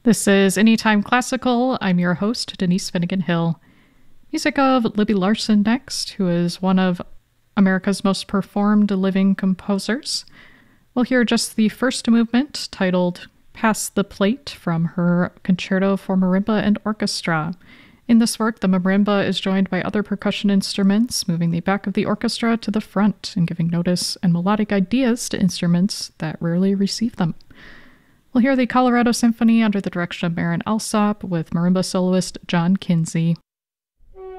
This is Anytime Classical. I'm your host, Denise Finnegan Hill. Music of Libby Larsen next, who is one of America's most performed living composers. We'll hear just the first movement, titled Pass the Plate, from her Concerto for Marimba and Orchestra. In this work, the marimba is joined by other percussion instruments, moving the back of the orchestra to the front and giving notice and melodic ideas to instruments that rarely receive them. We'll hear the Colorado Symphony under the direction of Marin Alsop with marimba soloist John Kinsey.